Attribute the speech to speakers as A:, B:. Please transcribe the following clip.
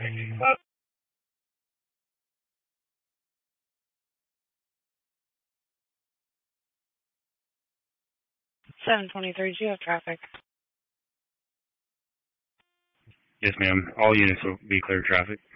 A: 723, do you have traffic?
B: Yes, ma'am. All units will be clear traffic.